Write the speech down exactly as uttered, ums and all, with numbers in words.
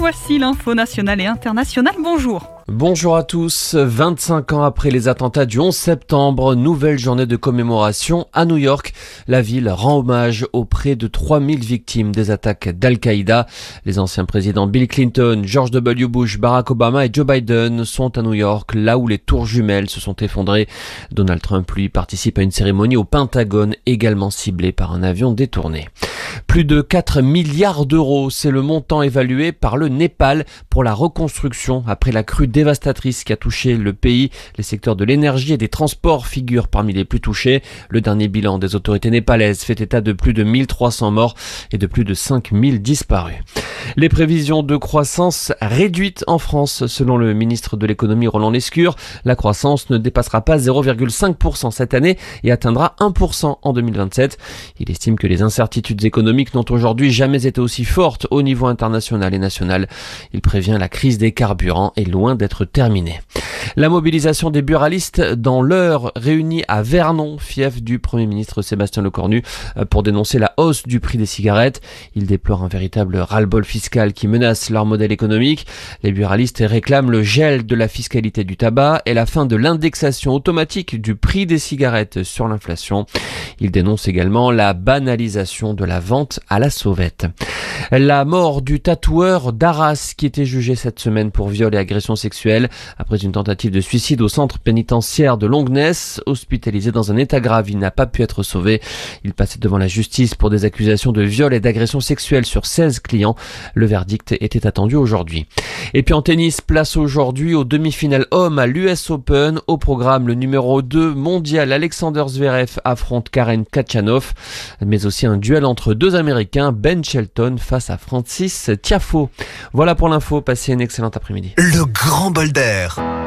voici l'info nationale et internationale. Bonjour. Bonjour à tous. vingt-cinq ans après les attentats du onze septembre, nouvelle journée de commémoration à New York. La ville rend hommage aux près de trois mille victimes des attaques d'Al-Qaïda. Les anciens présidents Bill Clinton, George W. Bush, Barack Obama et Joe Biden sont à New York, là où les tours jumelles se sont effondrées. Donald Trump, lui, participe à une cérémonie au Pentagone, également ciblée par un avion détourné. Plus de quatre milliards d'euros, c'est le montant évalué par le Népal pour la reconstruction après la crue dévastatrice qui a touché le pays. Les secteurs de l'énergie et des transports figurent parmi les plus touchés. Le dernier bilan des autorités népalaises fait état de plus de mille trois cents morts et de plus de cinq mille disparus. Les prévisions de croissance réduites en France, selon le ministre de l'économie Roland Lescure. La croissance ne dépassera pas zéro virgule cinq pour cent cette année et atteindra un pour cent en deux mille vingt-sept. Il estime que les incertitudes économiques n'ont aujourd'hui jamais été aussi fortes au niveau international et national. Il prévient la crise des carburants est loin d'être terminée. La mobilisation des buralistes dans l'Eure, réunis à Vernon, fief du Premier ministre Sébastien Lecornu, pour dénoncer la hausse du prix des cigarettes. Ils déplorent un véritable ras-le-bol fiscal qui menace leur modèle économique. Les buralistes réclament le gel de la fiscalité du tabac et la fin de l'indexation automatique du prix des cigarettes sur l'inflation. Ils dénoncent également la banalisation de la vente à la sauvette. La mort du tatoueur d'Arras qui était jugé cette semaine pour viol et agression sexuelle après une tentative de suicide au centre pénitentiaire de Longnes. Hospitalisé dans un état grave, il n'a pas pu être sauvé. Il passait devant la justice pour des accusations de viol et d'agression sexuelle sur seize clients. Le verdict était attendu aujourd'hui. Et puis en tennis, place aujourd'hui aux demi-finales hommes à l'U S Open. Au programme, le numéro deux mondial Alexander Zverev affronte Karen Khachanov, mais aussi un duel entre deux Américains, Ben Shelton face à Francis Tiafoe. Voilà pour l'info, passez une excellente après-midi. Le grand bol d'air.